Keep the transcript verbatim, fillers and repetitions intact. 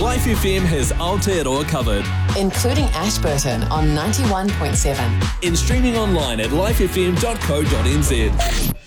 Life F M has Aotearoa covered. Including Ashburton on ninety-one point seven. In streaming online at life f m dot co dot n z.